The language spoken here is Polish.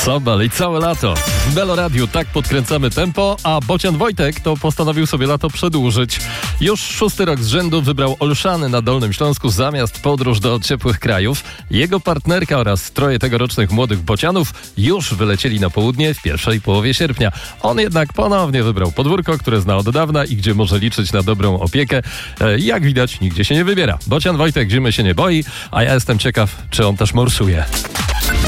Sobal i całe lato. W Melo Radiu tak podkręcamy tempo, a Bocian Wojtek to postanowił sobie lato przedłużyć. Już 6. rok z rzędu wybrał Olszany na Dolnym Śląsku zamiast podróż do ciepłych krajów. Jego partnerka oraz troje tegorocznych młodych bocianów już wylecieli na południe w pierwszej połowie sierpnia. On jednak ponownie wybrał podwórko, które zna od dawna i gdzie może liczyć na dobrą opiekę. Jak widać, nigdzie się nie wybiera. Bocian Wojtek zimy się nie boi, a ja jestem ciekaw, czy on też morsuje.